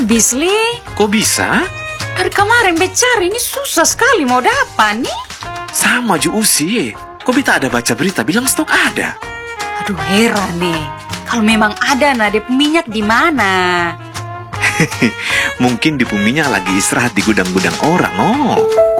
Bisli, Kok bisa? dari kemarin becari ini susah sekali mau dapat nih. Sama Ju Usi. Kok beta ada baca berita bilang stok ada? Aduh heran nih. Kalau memang ada nah dep minyak di mana? Mungkin di minyak lagi istirahat di gudang-gudang orang, oh.